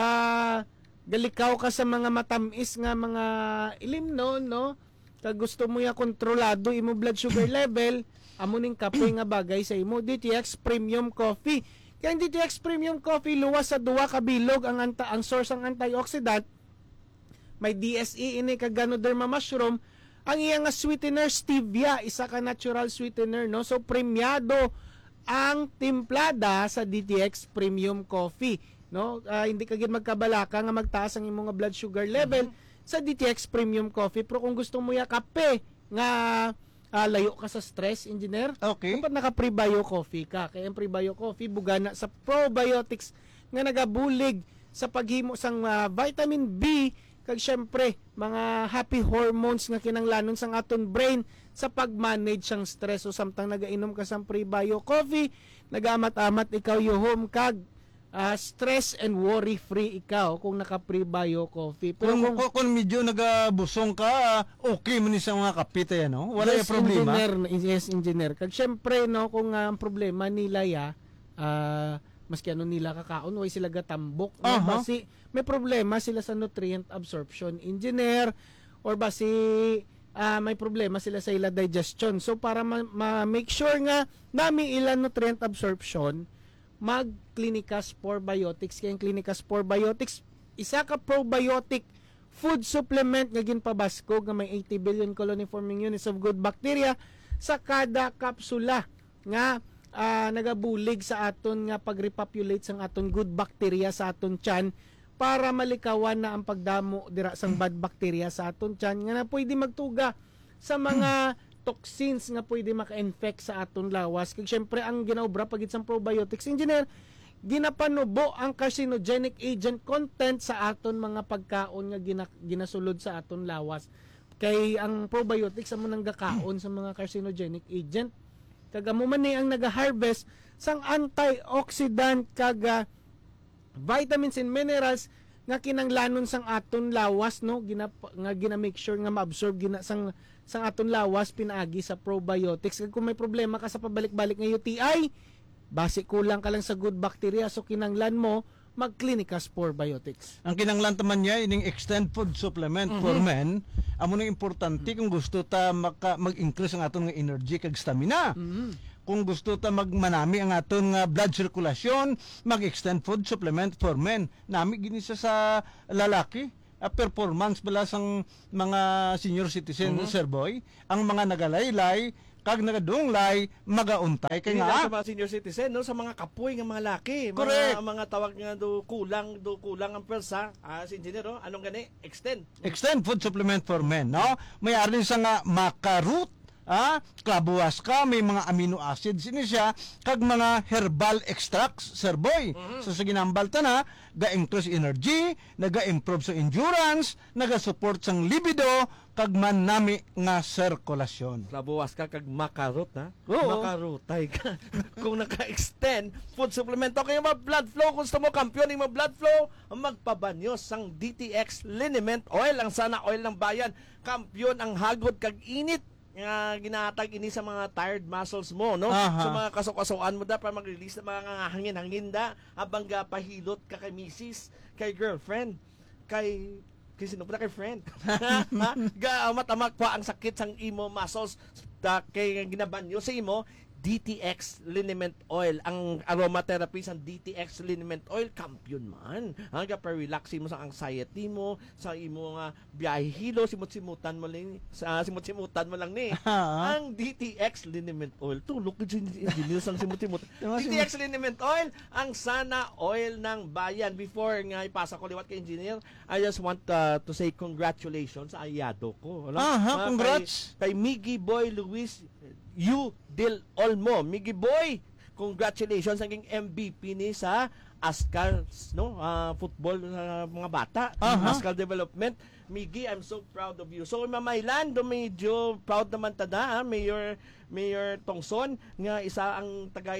N: galikaw ka sa mga matamis nga mga ilimnon, no? Kag gusto mo ya kontrolado imo blood sugar level, amo ning kape nga bagay sa imo, DTX Premium Coffee. Kaya ang DTX Premium Coffee luwas sa duwa ka bilog ang source ang antioxidant. May DSE ini kag Ganoderma mushroom. Ang iyang nga sweetener stevia, isa ka natural sweetener, no? So premiado ang timplada sa DTX Premium Coffee, no? Hindi ka gid magkabalaka nga magtaas ang imong blood sugar level sa DTX Premium Coffee. Pero kung gusto mo ya kape nga layo ka sa stress, engineer, dapat naka-prebio coffee ka. Kaya ang prebio coffee bugana sa probiotics nga nagabulig sa paghimo sang vitamin B kag syempre mga happy hormones nga kinanglanon sang aton brain sa pag-manage sang stress. So samtang nagainom ka sang prebio coffee, nagamat-amat ikaw yuhom kag stress and worry free ikaw kung naka-prebio coffee. Pero
L: kung medyo nagabusong ka, okay mo ni sa mga kapita yan, no? Wala
N: yes,
L: yung problema.
N: Yes, engineer. Kag syempre, no, kung ang problema nila maski ano nila kakaon, way sila gatambok, no? Basi may problema sila sa nutrient absorption, engineer, or basi may problema sila sa ila digestion. So para ma-make sure nga nami ilan nutrient absorption, mag Clinica Spore Biotics. Kaya yung Clinica Spore Biotics, isa ka probiotic food supplement nga ginpabasko nga may 80 billion colony-forming units of good bacteria sa kada kapsula nga nagabulig sa aton nga pag-repopulate sang aton good bacteria sa aton tiyan para malikawan na ang pagdamo dira sang bad bacteria sa aton tiyan nga na pwede magtuga sa mga toxins nga pwede maka-infect sa aton lawas. Kaya syempre ang ginaobra pagit sang probiotics, engineer, ginapanubo ang carcinogenic agent content sa aton mga pagkaon nga ginasulod sa aton lawas. Kay ang probiotics amo nang gakaon sa mga carcinogenic agent. Kag amo man ni ang naga-harvest sang antioxidant kag vitamins and minerals nga kinanglanon sang aton lawas no nga gina-make sure nga ma-absorb sang aton lawas pinaagi sa probiotics. Kag kung may problema ka sa pabalik-balik nga UTI, base kulang ka lang sa good bacteria, so kinanglan mo mag-Clinicas Probiotics.
L: Ang kinanglan taman niya ining extend food supplement for men. Amo nang importante kung gusto ta mag-increase ang aton nga energy kag stamina. Kung gusto ta magmanami ang aton nga blood circulation, mag-extend food supplement for men. Nami gini siya sa lalaki. Performance bala sang mga senior citizen, Sir Boy, ang mga nagalaylay kag nagadunglay magauntay kay nga
O: sa mga senior citizen no, sa mga kapoy nga mga laki, mga tawag nga do kulang ang pwersa, si engineer no, anong gani extend
L: food supplement for men no, may arin sa nga maca-root, klabuwas ka, may mga amino acids ini siya, kag mga herbal extracts, Sir Boy. So sa ginambal ta na, ga-increase energy, naga-improve sa endurance, naga-support sang libido, kag manami nga sirkulasyon.
O: Klabuwas ka kag makarot ha?
L: Oo.
O: Makarotay ka. Kung naka-extend food supplement, okay yung mga blood flow, kung gusto mo kampiyon yung mga blood flow, magpabanyos sang DTX Liniment Oil, ang sana oil ng bayan. Kampiyon ang hagod kag init nga ginatag ini sa mga tired muscles mo no, sa mga kasok-kasokan mo da para mag-release ng mga hangin-hangin da habang pahilot ka kay misis, kay girlfriend, kay sino pa kay friend. Matamak pa ang sakit sang imo muscles kay ginabanyo sa imo. DTX Liniment Oil, ang aromatherapy sa DTX Liniment Oil, kampiyon man. Hanggang pa-relaxin mo sa anxiety mo, sa imo nga biyahe hilo, simut-simutan mo lang ni. Ang DTX Liniment Oil, tulog din engineer sang simut-simutan. DTX Liniment Oil, ang sana oil ng bayan. Before nga ipasa ko liwat kay engineer, I just want to say congratulations sa ayado ko.
L: Congrats!
O: Kay Miggy Boy Luis Del Olmo. Miggy Boy, congratulations ang MVP ni sa ASCAR no, football sa mga bata, ASCAR development. Miggy, I'm so proud of you. So mamaylan do medyo proud naman tada, Mayor Tongson nga isa ang tagay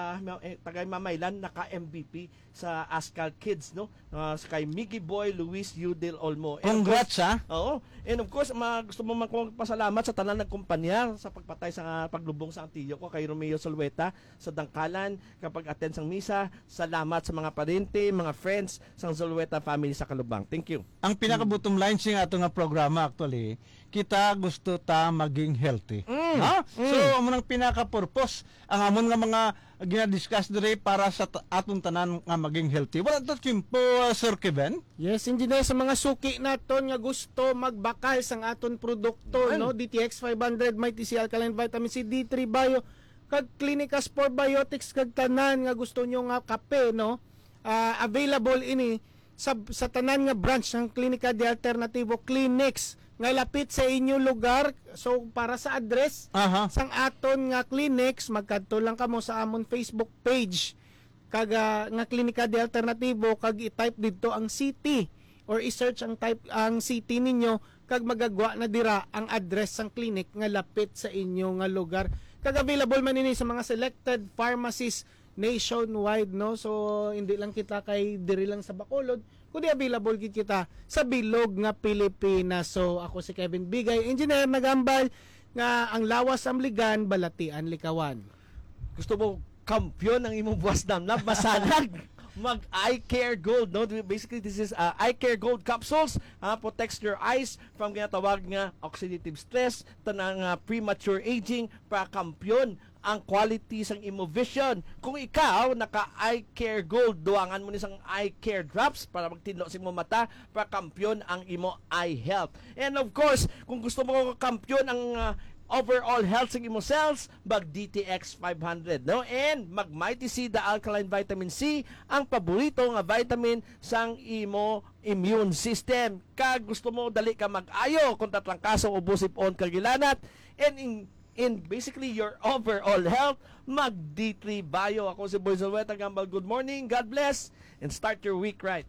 O: mamaylan naka MVP sa ASCAR Kids no, kay Miggy Boy Luis Del Olmo.
L: Congrats ha.
O: Oo. And of course, gusto mo magpasalamat sa tanan ng kumpanya sa pagpatay sa paglubong sa antiyo ko kay Romeo Solweta sa Dangkalan kapag attend sang misa. Salamat sa mga parente, mga friends sang Solweta family sa Kalubang. Thank you.
L: Ang pinaka-bottom line sa ato nga programa actually, kita gusto ta maging healthy. So amo nang pinaka-purpose ang amon nga mga gina-discuss dire para sa aton tanan nga maging healthy. Wala to kimpo, Sir Kevin?
N: Yes, engineer, sa mga suki naton nga gusto magbakal sang aton produkto no, DTX 500 may TC Alkaline Vitamin C, D3 Bio kag Clinicas Probiotics kag tanan nga gusto nyo nga kape no, available ini sa tanan nga branch ng Klinika de Alternativo Clinics nga lapit sa inyong lugar. So para sa address sang aton nga clinics, magkadto lang kamo sa amon Facebook page kag nga Klinika de Alternativo, kag i-type dito ang city or i-search ang city ninyo kag magagwa na dira ang address sang clinic nga lapit sa inyong nga lugar. Kag available man ini sa mga selected pharmacies nationwide no. So hindi lang kita kay diri lang sa Bacolod, kundi available gid kita sa bilog nga Pilipinas. So ako si Kevin Bigay, engineer nagambal nga ang lawas amligan, balatian likawan.
O: Gusto mo kampiyon ang imong buwas damnab, masanag mag Eye Care Gold no. Basically this is Eye Care Gold capsules, protects your eyes from ginatawag nga oxidative stress, tanang premature aging, para kampiyon ang quality sang imo vision. Kung ikaw naka Eye Care Gold, duangan mo ni sang Eye Care Drops para magtinlo sa imo mata, para kampiyon ang imo eye health. And of course, kung gusto mo kampiyon ang overall health sa imo cells, mag DTX 500 no, and mag Mighty C, the Alkaline Vitamin C, ang paborito nga vitamin sang imo immune system. Kag gusto mo dali ka mag-ayo kung tatrangkaso o busip-on kagilanat, and in basically your overall health, mag D3 Bio. Ako si Boy Zalweta Gambal. Good morning, God bless, and start your week right.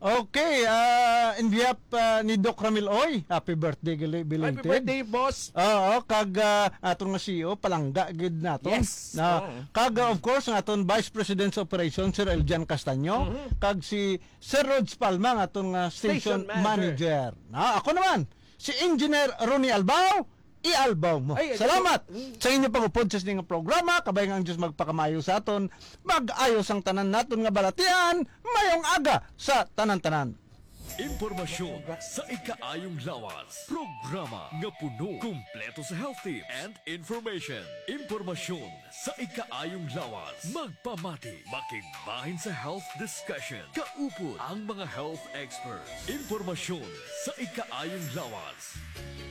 L: Okay, in behalf ni Doc Ramil Oy, happy birthday belated.
O: Happy birthday, boss.
L: Oo, kag aton nga CEO palangga gid naton.
O: Yes.
L: Kag of course ang aton Vice President sa Operations Sir Eljan Castaño, kag si Sir Rods Palma nga aton nga Station Manager. Ako naman si Engineer Ronnie Albao. I-albaw mo. Salamat sa inyo pag-upod sa nga programa. Kabay nga ang Diyos magpakamayo sa aton. Mag-ayos ang tanan naton nga balatian. Mayong aga sa tanan-tanan.
C: Impormasyon sa ikaayong lawas. Programa nga puno, kumpleto sa health tips and information. Impormasyon sa ikaayong lawas. Magpamati, makigbahin sa health discussion. Kaupod ang mga health experts. Impormasyon sa ikaayong lawas.